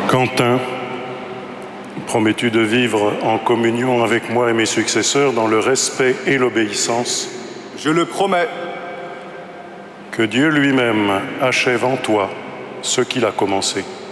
Quentin, promets-tu de vivre en communion avec moi et mes successeurs dans le respect et l'obéissance? Je le promets. Que Dieu lui-même achève en toi ce qu'il a commencé.